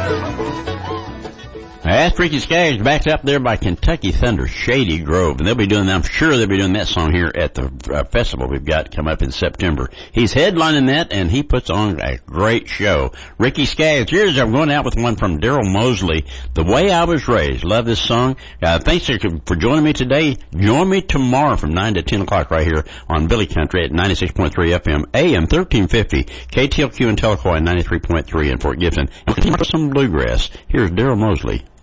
That's Ricky Skaggs back up there by Kentucky Thunder, Shady Grove. And I'm sure they'll be doing that song here at the festival we've got come up in September. He's headlining that, and he puts on a great show. Ricky Skaggs. Here's, I'm going out with one from Daryl Mosley, The Way I Was Raised. Love this song. Thanks for joining me today. Join me tomorrow from 9 to 10 o'clock right here on Billy Country at 96.3 FM, AM 1350, KTLQ and Telecoin 93.3 in Fort Gibson. And we'll continue with some bluegrass. Here's Daryl Mosley.